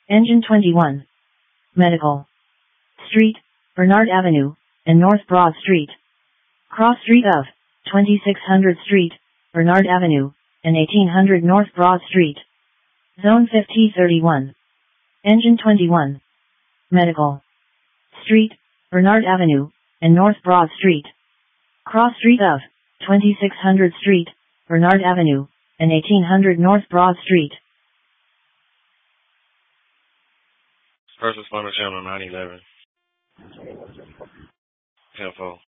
Engine 21. Medical. Street, Bernard Avenue, and North Broad Street. Cross Street of 2600 Street, Bernard Avenue, and 1800 North Broad Street. Zone 5031. Engine 21. Medical. Street, Bernard Avenue, and North Broad Street. Cross Street of 2600 Street, Bernard Avenue, and 1800 North Broad Street. First responder channel 911. 10-4.